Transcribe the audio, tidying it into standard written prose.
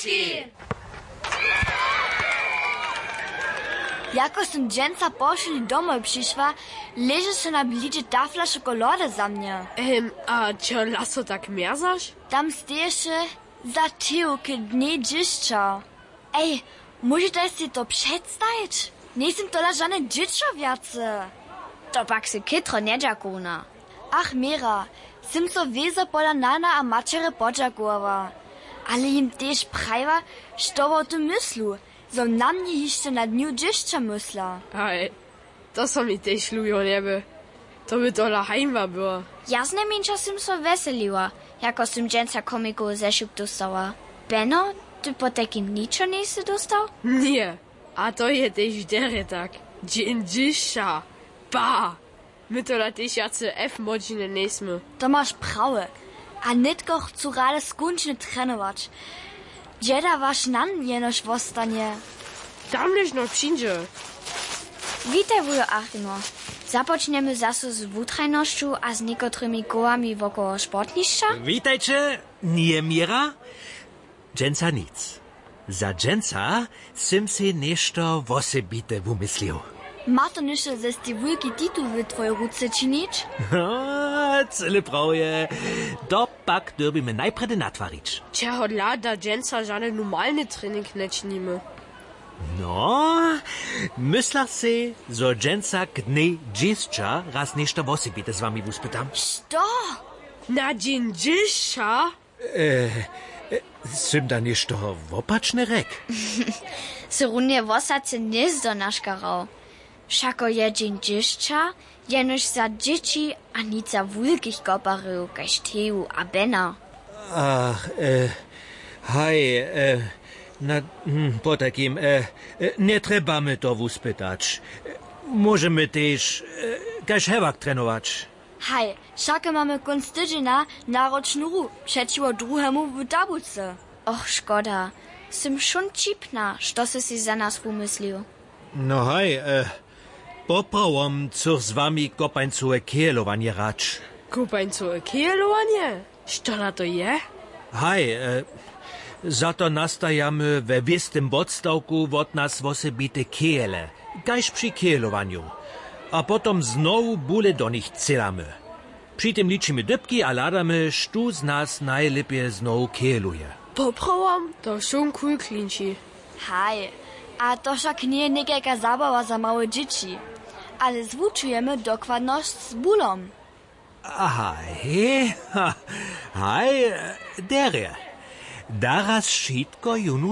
Bułeczki! Jako sam dżęca poszli domoj przyszła, leży się na blidzie tafla czekolady za mnie. A čo laso tak mierzasz? Tam steješe za tyłki dni dziszcza. Ej, możecie si to przedstawić? Nie jestem to dla żadne dzieczowiace. To pak se kytro nedżakuna. Ach, Mira, sim so weze pola nana a mačere podžakowa. Ale im też prajva, što o tym myslu. So na mnie jeszcze na dniu dzieszcza mysla. Aj, to so mi też lujo nieby. To by to lahajma było. Jasne minča sim so veseliła, jako sim dżęca komiku zeszuk dostała. Beno, ty po takim niczo nie si dostał? Nie, a to je też dere tak. Dzień dzisiejsza. Ba! My to na tysiace F-modziny nesmy. To masz prawe. A nitko chcу rade skunčne trenować. Dzieda wasz nan jenoż wostanie. Tamlež no przyjdzie. Witaj, wujo Achimo. Započnemy zaso z wutrajnością a z niekotrymi kołami wokoło sportniszcza? Witajcie, nie Mira? Dżęca nic. Za dżęca sim si nešto wosebite wumyslił. Ma to niщо ze sti wulki titul w twojej ruce činić? Cyle prawie. To pak dobimy najpredy natwarić. Čeho da dżęca żadne normalny trening nie czynimy. No, myślach si, zo dżęca k dni dziecka raz nešto wosebite z wami wuspytam. Što? Na dzień dzisiejsza? Sim da nešto wopaczny rek. Se runie wosace niezdo naškarał. Šako je dzień dzieszcza, jenož za dzieci a nic za wulkich koparył, kaž teju a bena. Ach, haj, po takim, nie trebamy to wuspytać. Możemy też, kaž hewak trenować. Hej, šake mamy konc tydziena naročnuru przeciwo druhému w tabuce. Och, škoda. Sim šun čipna, što si za nas umyslil. No haj, poprawom, co z wami kopańcuje kielowanie racz. Kupańcowe kielowanie? Što na to je? Haj, za to nastajamy we wiestym podstawku od nas wosebite kiele, kaž przy kielowaniu. A potom znowu bóle do nich celamy. Przy tym liczymy dybki, a ladamy, sztu z nas najlepiej znowu kieluje. Poprawam, to šun cool klinči. Hej, a to však nie je nekajka zabawa za małe dzieci. Ale zwuczujemy dokładność z bólom. Hej, dere. Daraz šitko junu